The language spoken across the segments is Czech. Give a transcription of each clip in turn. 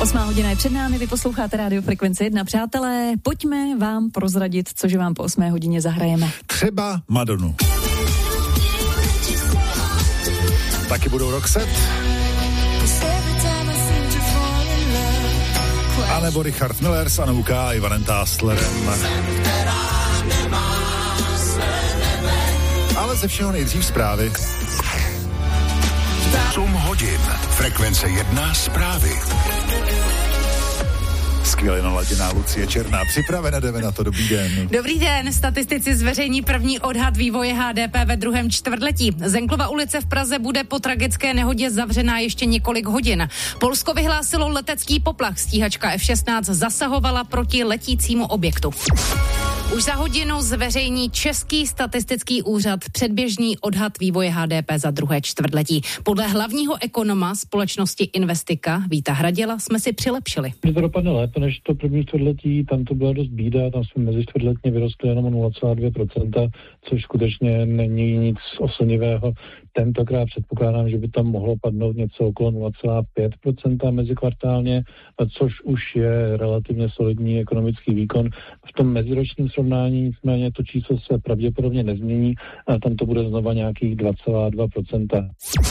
8 hodina je před námi, vy posloucháte Rádio Frekvence 1. Přátelé, pojďme vám prozradit, cože vám po 8 hodině zahrajeme. Třeba Madonu. Taky budou Roxette. A nebo Richard Miller s Anou K. a Ivanem Táslerem. Ale ze všeho nejdřív zprávy. 8 hodin. Frekvence 1 zprávy. Skvěle naladěná Lucie Černá. Připravena, jdeme na to. Dobrý den. Dobrý den. Statistici zveřejní první odhad vývoje HDP ve druhém čtvrtletí. Zenklova ulice v Praze bude po tragické nehodě zavřená ještě několik hodin. Polsko vyhlásilo letecký poplach. Stíhačka F-16 zasahovala proti letícímu objektu. Už za hodinu zveřejní Český statistický úřad předběžný odhad vývoje HDP za druhé čtvrtletí. Podle hlavního ekonoma společnosti Investika Víta Hraděla jsme si přilepšili. To dopadne lépe než to první čtvrtletí, tam to byla dost bída, tam jsme mezičtvrtletně vyrostli jenom o 0,2%, což skutečně není nic oslnivého. Tentokrát předpokládám, že by tam mohlo padnout něco okolo 0,5% mezikvartálně, což už je relativně solidní ekonomický výkon. V tom meziročním srovnání nicméně to číslo se pravděpodobně nezmění a tam to bude znova nějakých 2,2%.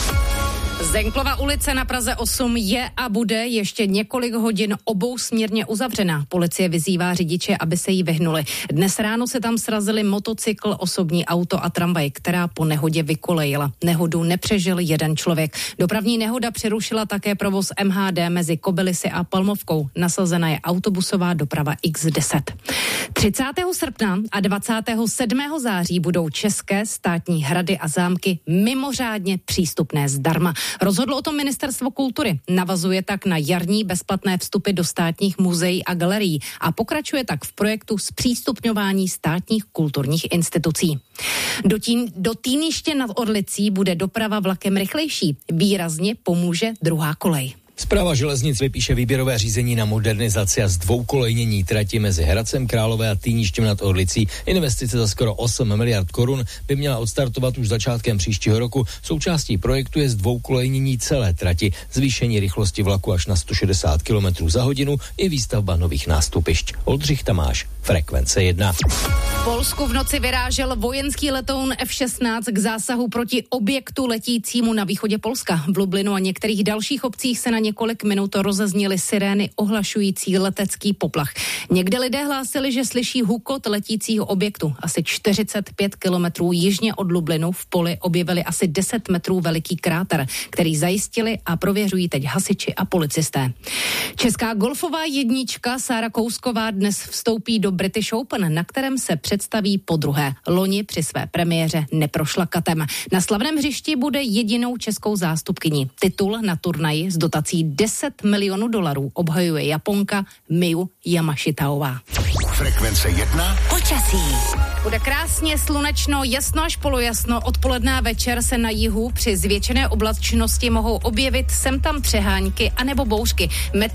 Zenklova ulice na Praze 8 je a bude ještě několik hodin obousměrně uzavřená. Policie vyzývá řidiče, aby se jí vyhnuli. Dnes ráno se tam srazili motocykl, osobní auto a tramvaj, která po nehodě vykolejila. Nehodu nepřežil jeden člověk. Dopravní nehoda přerušila také provoz MHD mezi Kobylisy a Palmovkou. Nasazena je autobusová doprava X10. 30. srpna a 27. září budou české státní hrady a zámky mimořádně přístupné zdarma. Rozhodlo o tom Ministerstvo kultury. Navazuje tak na jarní bezplatné vstupy do státních muzeí a galerií a pokračuje tak v projektu zpřístupňování státních kulturních institucí. Do Týniště nad Orlicí bude doprava vlakem rychlejší. Výrazně pomůže druhá kolej. Správa železnic vypíše výběrové řízení na modernizaci a zdvoukolejnění trati mezi Hradcem Králové a Týništěm nad Orlicí. Investice za skoro 8 miliard korun by měla odstartovat už začátkem příštího roku. Součástí projektu je zdvoukolejnění celé trati, zvýšení rychlosti vlaku až na 160 km za hodinu i výstavba nových nástupišť. Oldřich Tamáš, Frekvence 1. V Polsku v noci vyrážel vojenský letoun F-16 k zásahu proti objektu letícímu na východě Polska. V Lublinu a některých dalších obcích se na několik minut rozezněly sirény ohlašující letecký poplach. Někde lidé hlásili, že slyší hukot letícího objektu. Asi 45 kilometrů jižně od Lublinu v poli objevili asi 10 metrů veliký kráter, který zajistili a prověřují teď hasiči a policisté. Česká golfová jednička Sára Kousková dnes vstoupí do British Open, na kterém se představí podruhé. Loni při své premiéře neprošla katem. Na slavném hřišti bude jedinou českou zástupkyní. Titul na turnaji s dotací $10 milionů obhajuje Japonka Miu Yamashitaová. Frekvence 1. Počasí. Bude krásně slunečno, jasno až polojasno. Odpoledne a večer se na jihu při zvětšené oblačnosti mohou objevit sem tam přehánky anebo bouřky.